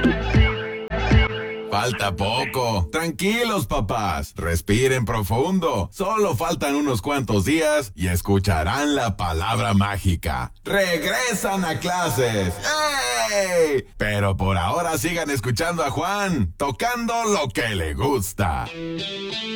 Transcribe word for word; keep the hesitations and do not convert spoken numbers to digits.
Falta poco. Tranquilos, papás. Respiren profundo. Solo faltan unos cuantos días y escucharán la palabra mágica. ¡Regresan a clases! ¡Ey! Pero por ahora sigan escuchando a Juan, tocando lo que le gusta.